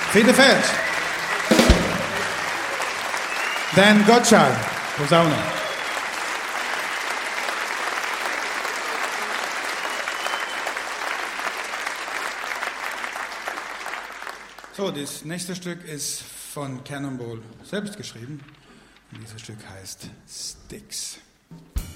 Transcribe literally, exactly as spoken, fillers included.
Vierte Feld. Dan Gottschalk, Posaune. So, das nächste Stück ist von Cannonball selbst geschrieben. Und dieses Stück heißt Styx.